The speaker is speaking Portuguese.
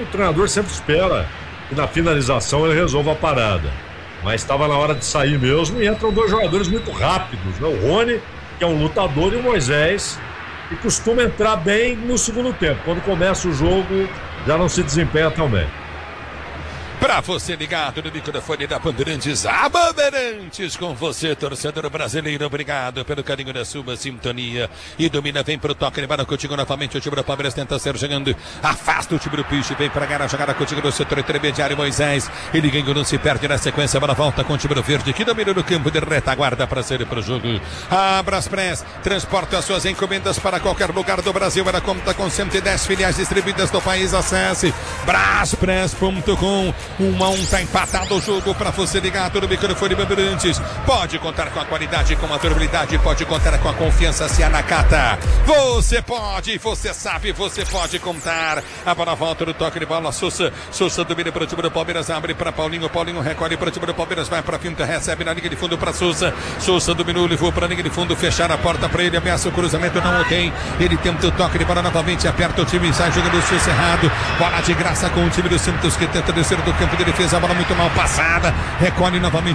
treinador sempre espera que na finalização ele resolva a parada. Mas estava na hora de sair mesmo e entram dois jogadores muito rápidos, né? O Rony, que é um lutador, e o Moisés, que costuma entrar bem no segundo tempo. Quando começa o jogo, já não se desempenha tão bem. Pra você ligado no microfone da Bandeirantes, a Bandeirantes com você, torcedor brasileiro, obrigado pelo carinho da sua sintonia. E domina, vem pro toque, embora contigo novamente, o time do Palmeiras tenta ser chegando, afasta o time do Piche, vem pra ganhar a jogada contigo no setor intermediário, Moisés, ele ganhou, não se perde na sequência, a bola volta com o time do Verde, que domina no campo de retaguarda para sair pro jogo. A Braspress transporta as suas encomendas para qualquer lugar do Brasil, ela conta com 110 filiais distribuídas no país, acesse braspress.com. 1-1, tá empatado o jogo para você ligado no microfone Bandeirantes. Pode contar com a qualidade, com a durabilidade, pode contar com a confiança se a Nakata. Você pode, você sabe, você pode contar. A bola volta no toque de bola, Sousa domina para o time do Palmeiras, abre para Paulinho recolhe para o time do Palmeiras, vai para a finta, recebe na linha de fundo para Sousa dominou, levou para a linha de fundo, fechar a porta para ele, ameaça o cruzamento, não o tem. Ele tenta o toque de bola novamente, aperta o time, sai jogando o Sousa errado. Bola de graça com o time do Santos que tenta descer do campo de defesa, a bola muito mal passada, recolhe novamente